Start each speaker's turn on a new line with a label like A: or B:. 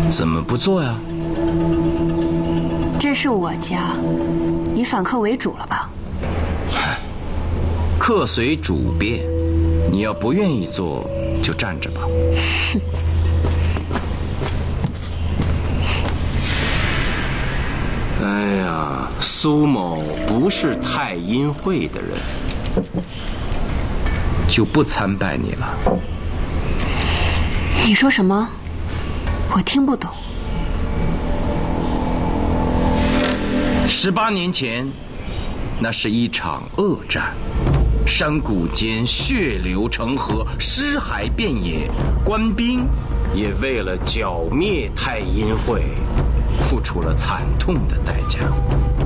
A: 怎么不做呀？
B: 这是我家，你反客为主了吧？
A: 客随主便，你要不愿意做就站着吧。哎呀，苏某不是太阴会的人，就不参拜你了。
B: 你说什么？我听不懂。
A: 18年前，那是一场恶战，山谷间血流成河，尸骸遍野，官兵也为了剿灭太阴会付出了惨痛的代价。